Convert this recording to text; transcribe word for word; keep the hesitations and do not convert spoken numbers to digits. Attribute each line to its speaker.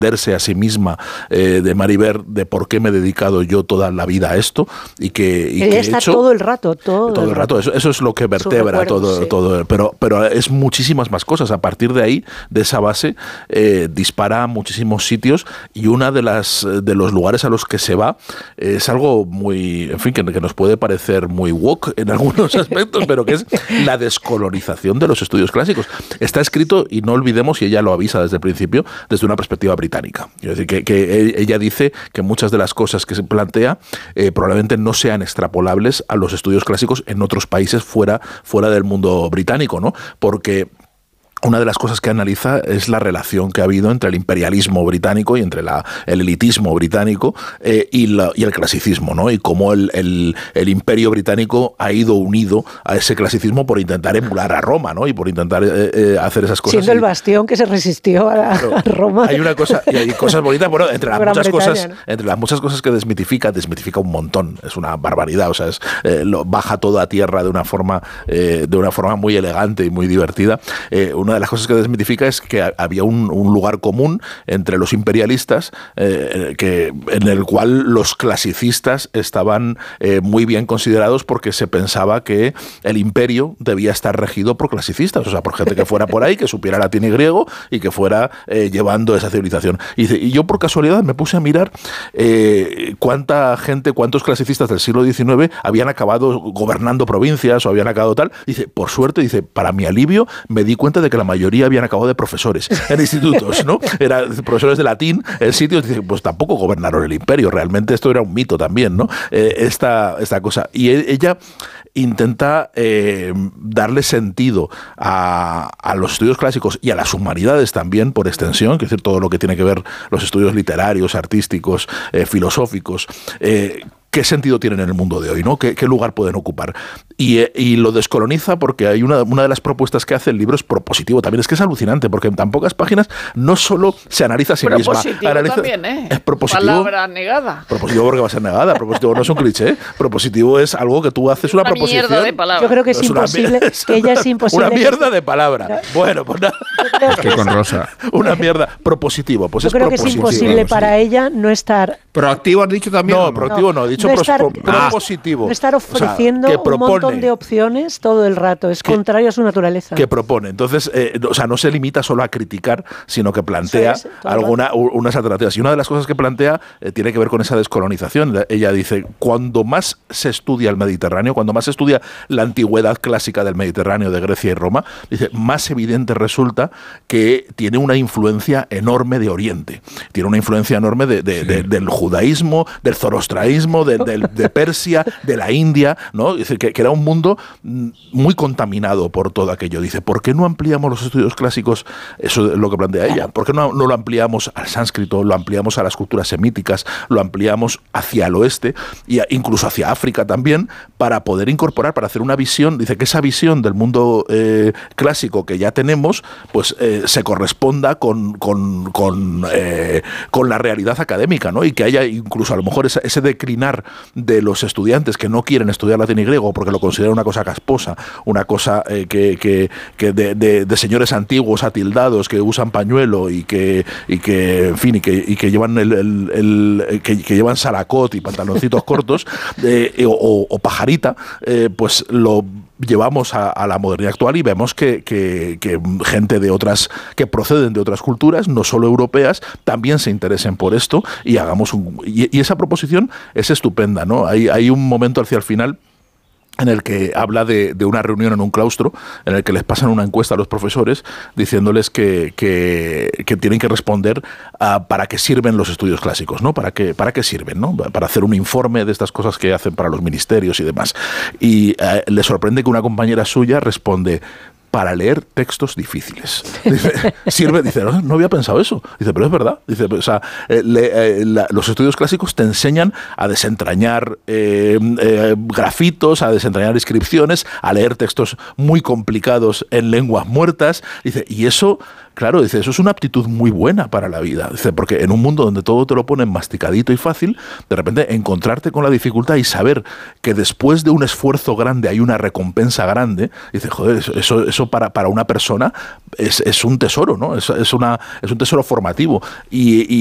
Speaker 1: a sí misma eh, de Maribel, de por qué me he dedicado yo toda la vida a esto y que, y
Speaker 2: Ella
Speaker 1: que
Speaker 2: está
Speaker 1: he hecho,
Speaker 2: todo el rato, todo,
Speaker 1: todo el rato. Eso, eso es lo que vertebra
Speaker 2: recuerdos,
Speaker 1: todo,
Speaker 2: sí.
Speaker 1: todo. Pero, pero es muchísimas más cosas. A partir de ahí, de esa base, eh, dispara a muchísimos sitios y una de las de los lugares a los que se va eh, es algo muy, en fin, que, que nos puede parecer muy woke en algunos aspectos, pero que es la descolonización de los estudios clásicos. Está escrito, y no olvidemos, y ella lo avisa desde el principio, desde una perspectiva británica. Quiero decir, que, que ella dice que muchas de las cosas que se plantea eh, probablemente no sean extrapolables a los estudios clásicos en otros países fuera, fuera del mundo británico, ¿no? Porque una de las cosas que analiza es la relación que ha habido entre el imperialismo británico y entre la, el elitismo británico eh, y, la, y el clasicismo, ¿no? Y cómo el, el, el imperio británico ha ido unido a ese clasicismo por intentar emular a Roma, ¿no? Y por intentar eh, eh, hacer esas cosas.
Speaker 2: Siendo el bastión que se resistió a, la,
Speaker 1: claro,
Speaker 2: a Roma.
Speaker 1: Hay una cosa, y hay cosas bonitas, bueno, entre las
Speaker 2: Gran
Speaker 1: muchas
Speaker 2: Bretaña,
Speaker 1: cosas,
Speaker 2: ¿no?
Speaker 1: entre las muchas cosas que desmitifica, desmitifica un montón. Es una barbaridad, o sea, es, eh, lo, baja todo a tierra de una forma, eh, de una forma muy elegante y muy divertida. Eh, una de las cosas que desmitifica es que había un, un lugar común entre los imperialistas eh, que, en el cual los clasicistas estaban eh, muy bien considerados porque se pensaba que el imperio debía estar regido por clasicistas, o sea, por gente que fuera por ahí, que supiera latín y griego y que fuera eh, llevando esa civilización. Y, dice, y yo por casualidad me puse a mirar eh, cuánta gente, cuántos clasicistas del siglo diecinueve habían acabado gobernando provincias o habían acabado tal. Dice, por suerte, dice, para mi alivio me di cuenta de que la mayoría habían acabado de profesores en institutos, ¿no? Eran profesores de latín en sitios, pues tampoco gobernaron el imperio, realmente esto era un mito también, ¿no? Eh, esta, esta cosa. Y ella intenta eh, darle sentido a, a los estudios clásicos y a las humanidades también, por extensión, que es decir, todo lo que tiene que ver los estudios literarios, artísticos, eh, filosóficos, eh, ¿qué sentido tienen en el mundo de hoy, ¿no? ¿Qué, qué lugar pueden ocupar? Y, y lo descoloniza porque hay una, una de las propuestas que hace el libro es propositivo también. Es que es alucinante porque en tan pocas páginas no solo se analiza a sí misma.
Speaker 3: Propositivo
Speaker 1: analiza,
Speaker 3: también, ¿eh?
Speaker 1: Es propositivo.
Speaker 3: Palabra negada.
Speaker 1: Propositivo porque va a ser negada. Propositivo no es un cliché. Propositivo es algo que tú haces una,
Speaker 3: una
Speaker 1: proposición.
Speaker 3: Mierda de palabra.
Speaker 2: Yo creo que es,
Speaker 1: es
Speaker 2: imposible,
Speaker 1: una,
Speaker 2: que ella es imposible.
Speaker 1: Una mierda de palabra. Bueno, pues nada.
Speaker 4: Estoy con Rosa.
Speaker 1: Una mierda. Propositivo. Pues
Speaker 2: Yo
Speaker 1: es
Speaker 2: creo que es
Speaker 1: propositivo.
Speaker 2: imposible para ella no estar...
Speaker 4: ¿Proactivo has dicho también?
Speaker 1: No,
Speaker 4: ¿o no?
Speaker 1: proactivo no. He dicho
Speaker 2: no
Speaker 1: pros,
Speaker 2: estar,
Speaker 1: pro,
Speaker 2: no,
Speaker 1: propositivo.
Speaker 2: No estar ofreciendo
Speaker 1: o sea, que propone,
Speaker 2: un montón de opciones todo el rato. Es
Speaker 1: que,
Speaker 2: contrario a su naturaleza.
Speaker 1: Que propone. Entonces, eh, o sea, no se limita solo a criticar, sino que plantea
Speaker 2: es,
Speaker 1: alguna, unas alternativas. Y una de las cosas que plantea eh, tiene que ver con esa descolonización. Ella dice, cuando más se estudia el Mediterráneo, cuando más se estudia la antigüedad clásica del Mediterráneo, de Grecia y Roma, dice, más evidente resulta que tiene una influencia enorme de Oriente. Tiene una influencia enorme de, de, sí. de, del judaísmo, del zoroastraísmo, de, de, de Persia, de la India, ¿no? Dice que, que era un mundo muy contaminado por todo aquello. Dice, ¿por qué no ampliamos los estudios clásicos? Eso es lo que plantea ella. ¿Por qué no, no lo ampliamos al sánscrito, lo ampliamos a las culturas semíticas, lo ampliamos hacia el oeste e incluso hacia África también, para poder incorporar, para hacer una visión? Dice que esa visión del mundo eh, clásico que ya tenemos, pues eh, se corresponda con, con, con, eh, con la realidad académica, ¿no? Y que haya incluso a lo mejor ese, ese declinar de los estudiantes que no quieren estudiar latín y griego porque lo consideran una cosa casposa, una cosa eh, que, que, que de, de, de señores antiguos atildados que usan pañuelo y que, y que en fin, y que, y que llevan el, el, el que, que llevan salacot y pantaloncitos cortos eh, o, o pajarita, eh, pues lo llevamos a, a la modernidad actual y vemos que, que, que gente de otras, que proceden de otras culturas, no solo europeas, también se interesen por esto y hagamos un... Y, y esa proposición es estupenda, ¿no? Hay, hay un momento hacia el final en el que habla de, de una reunión en un claustro, en el que les pasan una encuesta a los profesores diciéndoles que, que, que tienen que responder a para qué sirven los estudios clásicos, ¿no? Para qué, para qué sirven, ¿no? Para hacer un informe de estas cosas que hacen para los ministerios y demás. Y eh, le sorprende que una compañera suya responde, para leer textos difíciles. Dice, sirve, dice, no, no había pensado eso. Dice, pero es verdad. Dice, o sea, eh, le, eh, la, los estudios clásicos te enseñan a desentrañar eh, eh, grafitos, a desentrañar inscripciones, a leer textos muy complicados en lenguas muertas. Dice, y eso Claro, dice, eso es una aptitud muy buena para la vida. Dice, porque en un mundo donde todo te lo ponen masticadito y fácil, de repente encontrarte con la dificultad y saber que después de un esfuerzo grande hay una recompensa grande, dice, joder, eso, eso, eso para, para una persona es, es un tesoro, ¿no? Es, es, una, es un tesoro formativo. Y, y